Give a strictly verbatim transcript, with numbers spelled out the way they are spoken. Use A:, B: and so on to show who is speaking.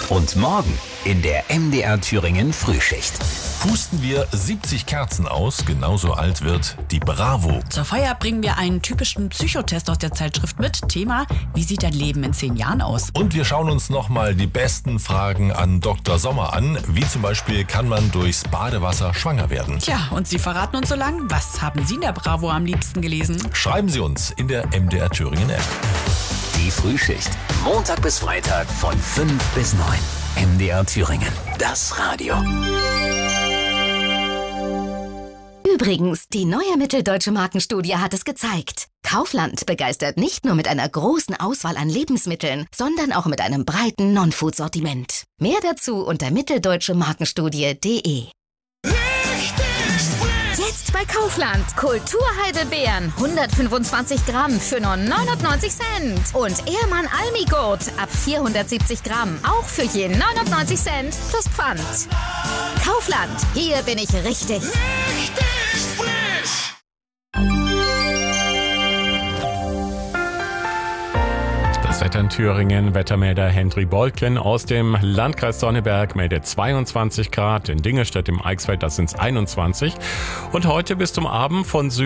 A: Und morgen in der M D R Thüringen Frühschicht.
B: Pusten wir siebzig Kerzen aus, genauso alt wird die Bravo.
C: Zur Feier bringen wir einen typischen Psychotest aus der Zeitschrift mit. Thema: Wie sieht dein Leben in zehn Jahren aus?
B: Und wir schauen uns nochmal die besten Fragen an Doktor Sommer an. Wie zum Beispiel, kann man durchs Badewasser schwanger werden?
C: Tja, und Sie verraten uns so lang, was haben Sie in der Bravo am liebsten gelesen?
B: Schreiben Sie uns in der M D R Thüringen App.
A: Die Frühschicht. Montag bis Freitag von fünf bis neun. M D R Thüringen. Das Radio.
D: Übrigens, die neue Mitteldeutsche Markenstudie hat es gezeigt. Kaufland begeistert nicht nur mit einer großen Auswahl an Lebensmitteln, sondern auch mit einem breiten Non-Food-Sortiment. Mehr dazu unter mitteldeutsche markenstudie punkt de.
E: Jetzt bei Kaufland. Kulturheidelbeeren. hundertfünfundzwanzig Gramm für nur neunundneunzig Cent. Und Ehrmann Almigurt ab vierhundertsiebzig Gramm. Auch für je neunundneunzig Cent plus Pfand. Kaufland. Hier bin ich richtig. Richtig frisch.
F: Das Wetter in Thüringen, Wettermelder Henry Boltgen aus dem Landkreis Sonneberg meldet zweiundzwanzig Grad, in Dingelstedt im Eichsfeld, das sind einundzwanzig. Und heute bis zum Abend von Süden